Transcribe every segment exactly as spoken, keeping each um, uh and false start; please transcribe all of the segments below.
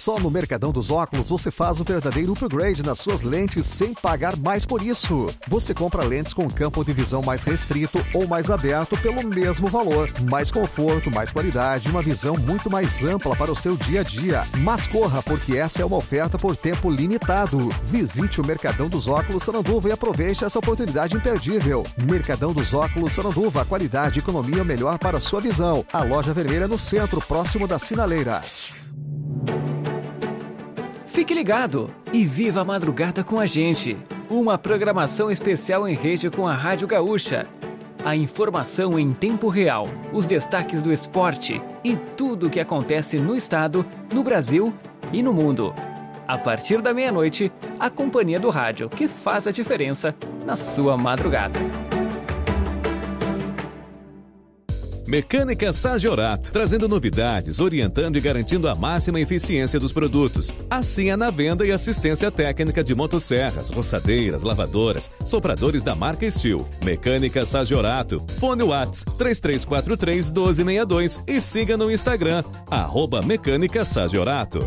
Só no Mercadão dos Óculos você faz o verdadeiro upgrade nas suas lentes sem pagar mais por isso. Você compra lentes com campo de visão mais restrito ou mais aberto pelo mesmo valor. Mais conforto, mais qualidade e uma visão muito mais ampla para o seu dia a dia. Mas corra, porque essa é uma oferta por tempo limitado. Visite o Mercadão dos Óculos Sananduva e aproveite essa oportunidade imperdível. Mercadão dos Óculos Sananduva, qualidade e economia melhor para a sua visão. A loja vermelha no centro, próximo da Sinaleira. Fique ligado e viva a madrugada com a gente. Uma programação especial em rede com a Rádio Gaúcha. A informação em tempo real, os destaques do esporte e tudo o que acontece no estado, no Brasil e no mundo. A partir da meia-noite, a companhia do rádio que faz a diferença na sua madrugada. Mecânica Sagiorato, trazendo novidades, orientando e garantindo a máxima eficiência dos produtos. Assim é na venda e assistência técnica de motosserras, roçadeiras, lavadoras, sopradores da marca Steel. Mecânica Sagiorato. Fone Whats três três quatro três, um dois seis dois e siga no Instagram, arroba Mecânica Sagiorato.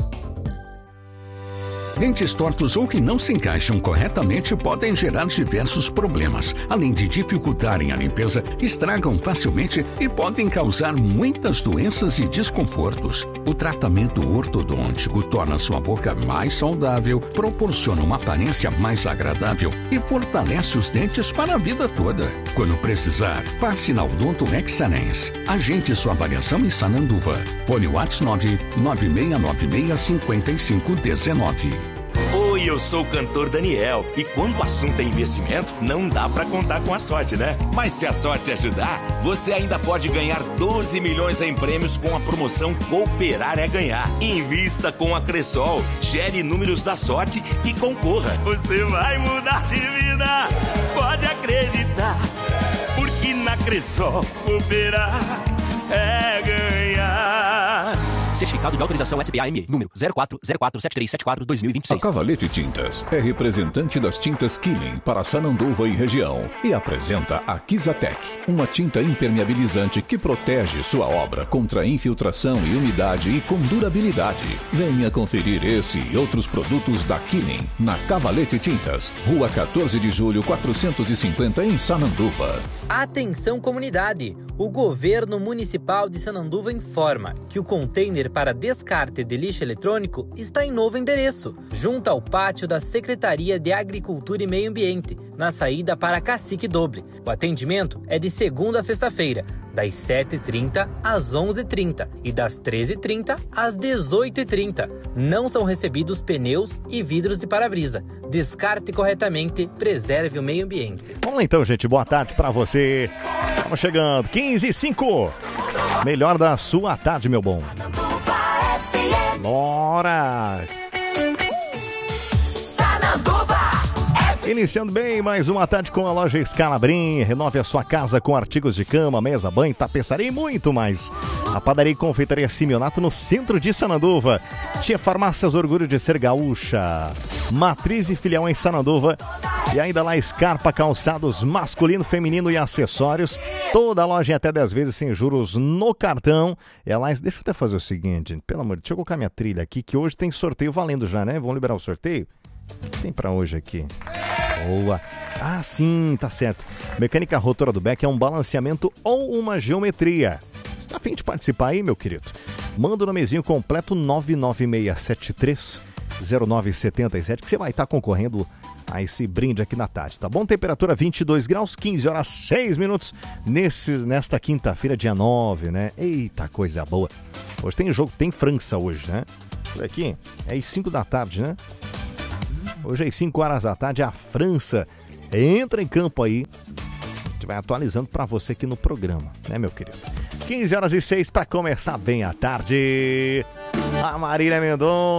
Dentes tortos ou que não se encaixam corretamente podem gerar diversos problemas. Além de dificultarem a limpeza, estragam facilmente e podem causar muitas doenças e desconfortos. O tratamento ortodôntico torna sua boca mais saudável, proporciona uma aparência mais agradável e fortalece os dentes para a vida toda. Quando precisar, passe na Odonto Excellence. Agende sua avaliação em Sananduva. Fone WhatsApp nove nove seis nove seis cinco cinco um nove. Oi, eu sou o cantor Daniel e quando o assunto é investimento, não dá pra contar com a sorte, né? Mas se a sorte ajudar, você ainda pode ganhar doze milhões em prêmios com a promoção Cooperar é Ganhar. Invista com a Cressol, gere números da sorte e concorra. Você vai mudar de vida, pode acreditar, porque na Cressol Cooperar é ganhar. Certificado de autorização S B A M E, número zero quatro zero quatro sete três sete quatro dois mil e vinte e seis. A Cavalete Tintas é representante das tintas Killing para Sananduva e região e apresenta a Kizatec, uma tinta impermeabilizante que protege sua obra contra infiltração e umidade e com durabilidade. Venha conferir esse e outros produtos da Killing na Cavalete Tintas, Rua quatorze de julho quatrocentos e cinquenta em Sananduva. Atenção comunidade! O governo municipal de Sananduva informa que o container para descarte de lixo eletrônico está em novo endereço, junto ao pátio da Secretaria de Agricultura e Meio Ambiente, na saída para Cacique Doble. O atendimento é de segunda a sexta-feira, das sete e trinta às onze e trinta e das treze e trinta às dezoito e trinta. Não são recebidos pneus e vidros de para-brisa. Descarte corretamente, preserve o meio ambiente. Vamos lá então, gente. Boa tarde pra você. Estamos chegando. quinze e cinco. Melhor da sua tarde, meu bom. Bora! Iniciando bem, mais uma tarde com a loja Scalabrin. Renove a sua casa com artigos de cama, mesa, banho, tapeçaria e muito mais. A padaria e confeitaria Simeonato no centro de Sananduva. Tia Farmácias, orgulho de ser gaúcha. Matriz e filial em Sananduva. E ainda lá Scarpa, calçados masculino, feminino e acessórios. Toda a loja em até dez vezes sem juros no cartão. É lá, deixa eu até fazer o seguinte, pelo amor de Deus, deixa eu colocar minha trilha aqui, que hoje tem sorteio valendo já, né? Vamos liberar o sorteio? Tem pra hoje aqui. Boa. Ah, sim, tá certo. Mecânica rotora do Beck é um balanceamento ou uma geometria. Você tá afim de participar aí, meu querido? Manda o nomezinho completo nove nove seis sete três zero nove sete sete que você vai estar concorrendo a esse brinde aqui na tarde, tá bom? Temperatura vinte e dois graus, quinze horas, seis minutos nesse, nesta quinta-feira, dia nove, né? Eita, coisa boa. Hoje tem jogo, tem França hoje, né? Por aqui é às cinco da tarde, né? Hoje às cinco horas da tarde a França entra em campo aí. A gente vai atualizando pra você aqui no programa, né, meu querido? quinze horas e seis para começar bem a tarde. A Marília Mendonça.